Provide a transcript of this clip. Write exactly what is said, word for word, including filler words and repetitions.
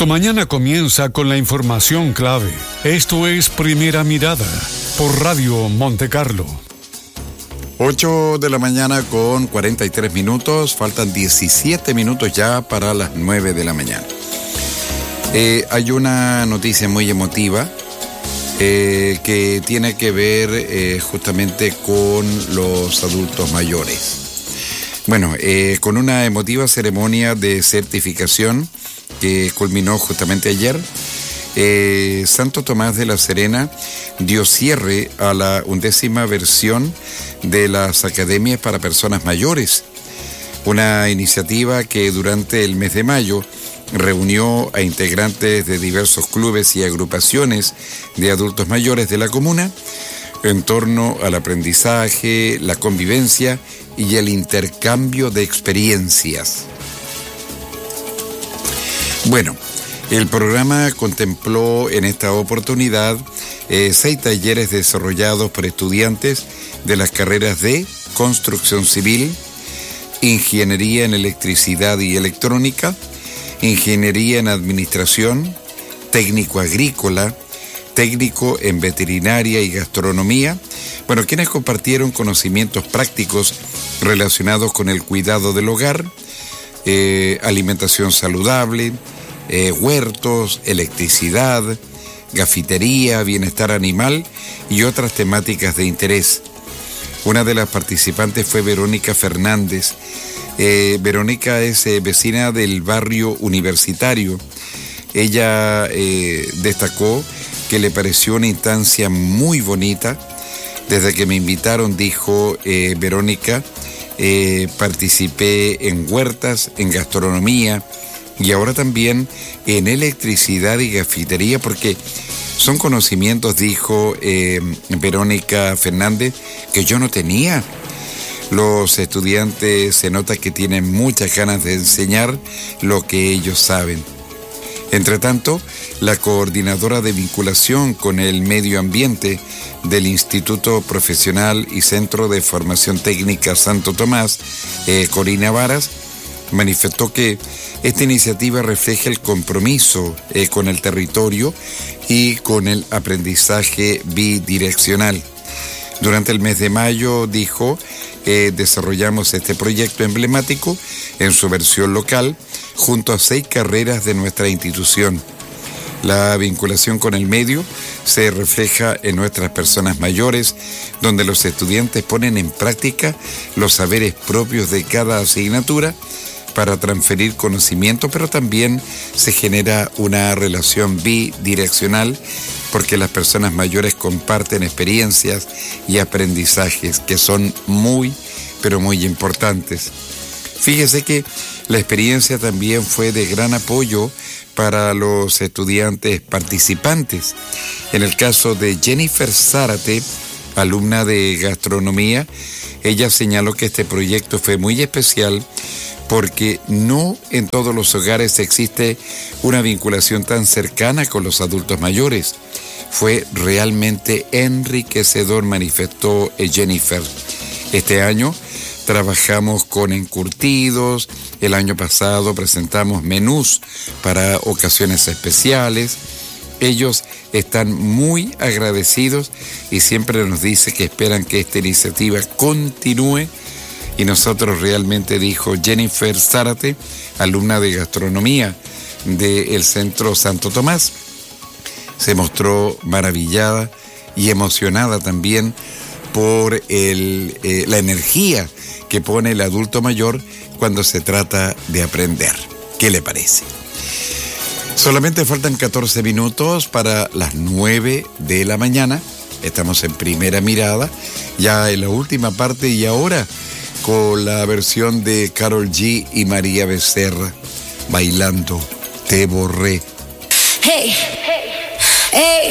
Tu mañana comienza con la información clave. Esto es Primera Mirada por Radio Monte Carlo. ocho de la mañana con cuarenta y tres minutos. Faltan diecisiete minutos ya para las nueve de la mañana. Eh, hay una noticia muy emotiva eh, que tiene que ver eh, justamente con los adultos mayores. Bueno, eh, con una emotiva ceremonia de certificación que culminó justamente ayer, eh, Santo Tomás de la Serena dio cierre a la undécima versión de las academias para personas mayores, una iniciativa que durante el mes de mayo reunió a integrantes de diversos clubes y agrupaciones de adultos mayores de la comuna en torno al aprendizaje, la convivencia y el intercambio de experiencias. Bueno, el programa contempló en esta oportunidad eh, seis talleres desarrollados por estudiantes de las carreras de Construcción Civil, Ingeniería en Electricidad y Electrónica, Ingeniería en Administración, Técnico Agrícola, Técnico en Veterinaria y Gastronomía, bueno, quienes compartieron conocimientos prácticos relacionados con el cuidado del hogar, eh, alimentación saludable, eh, huertos, electricidad, gafitería, bienestar animal y otras temáticas de interés. Una de las participantes fue Verónica Fernández. Eh, Verónica es eh, vecina del barrio universitario. Ella eh, destacó que le pareció una instancia muy bonita. Desde que me invitaron, dijo eh, Verónica, eh, participé en huertas, en gastronomía y ahora también en electricidad y gafitería, porque son conocimientos, dijo eh, Verónica Fernández, que yo no tenía. Los estudiantes se nota que tienen muchas ganas de enseñar lo que ellos saben. Entre tanto, la coordinadora de vinculación con el medio ambiente del Instituto Profesional y Centro de Formación Técnica Santo Tomás, eh, Corina Varas, manifestó que esta iniciativa refleja el compromiso eh, con el territorio y con el aprendizaje bidireccional. Durante el mes de mayo, dijo, eh, desarrollamos este proyecto emblemático en su versión local junto a seis carreras de nuestra institución. La vinculación con el medio se refleja en nuestras personas mayores, donde los estudiantes ponen en práctica los saberes propios de cada asignatura para transferir conocimiento, pero también se genera una relación bidireccional porque las personas mayores comparten experiencias y aprendizajes que son muy, pero muy importantes. Fíjese que la experiencia también fue de gran apoyo para los estudiantes participantes. En el caso de Jennifer Zárate, alumna de gastronomía, ella señaló que este proyecto fue muy especial porque no en todos los hogares existe una vinculación tan cercana con los adultos mayores. Fue realmente enriquecedor, manifestó Jennifer. Este año trabajamos con encurtidos, el año pasado presentamos menús para ocasiones especiales. Ellos están muy agradecidos y siempre nos dice que esperan que esta iniciativa continúe. Y nosotros realmente, dijo Jennifer Zárate, alumna de gastronomía del Centro Santo Tomás, se mostró maravillada y emocionada también por el, eh, la energía que pone el adulto mayor cuando se trata de aprender. ¿Qué le parece? Solamente faltan catorce minutos para las nueve de la mañana. Estamos en Primera Mirada, ya en la última parte, y ahora con la versión de Karol G y María Becerra, bailando Te Borré. Hey, hey, hey.